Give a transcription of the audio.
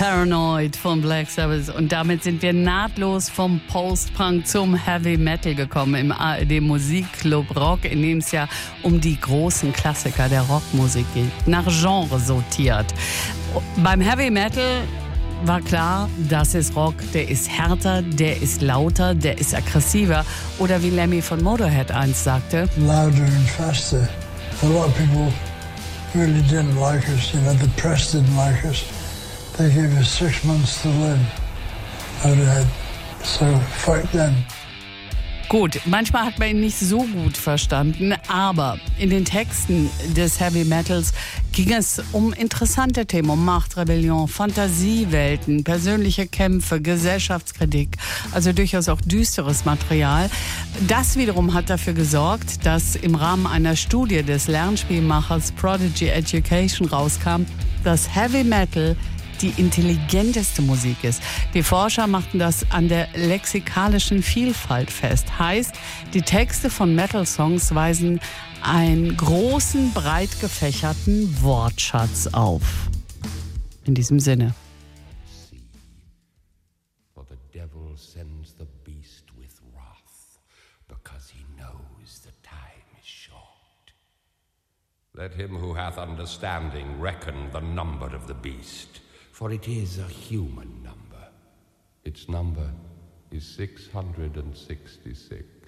Paranoid von Black Sabbath. Und damit sind wir nahtlos vom Post-Punk zum Heavy Metal gekommen im ARD Musikclub Rock, in dem es ja um die großen Klassiker der Rockmusik geht. Nach Genre sortiert. Beim Heavy Metal war klar, das ist Rock, der ist härter, der ist lauter, der ist aggressiver. Oder wie Lemmy von Motorhead einst sagte: Louder and faster. A lot of people really didn't like us, you know, the press didn't like us. They gave us 6 months to live. So fuck them. Gut, manchmal hat man ihn nicht so gut verstanden, aber in den Texten des Heavy Metals ging es um interessante Themen, um Macht, Rebellion, Fantasiewelten, persönliche Kämpfe, Gesellschaftskritik, also durchaus auch düsteres Material. Das wiederum hat dafür gesorgt, dass im Rahmen einer Studie des Lernspielmachers Prodigy Education rauskam, dass Heavy Metal die intelligenteste Musik ist. Die Forscher machten das an der lexikalischen Vielfalt fest. Heißt, die Texte von Metal-Songs weisen einen großen, breit gefächerten Wortschatz auf. In diesem Sinne. For the devil sends the beast with wrath, because he knows the time is short. Let him who hath understanding reckon the number of the beast. For it is a human number. Its number is 666.